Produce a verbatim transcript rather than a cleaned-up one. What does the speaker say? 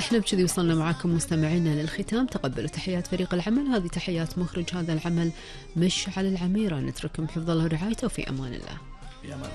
احنا بكذي وصلنا معاكم مستمعينا للختام. تقبلوا تحيات فريق العمل، هذه تحيات مخرج هذا العمل مشعل العميرة. نترككم بحفظ الله ورعايته وفي امان الله.